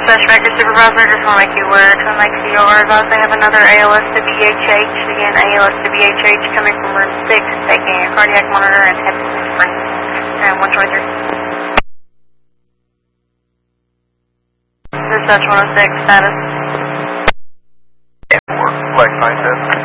Dispatch Backer Supervisor, just want to make you aware, to make you aware about they have another ALS to BHH. Again, ALS to BHH coming from room 6, taking a cardiac monitor and head and 123. Dispatch 106, status. Flag 910.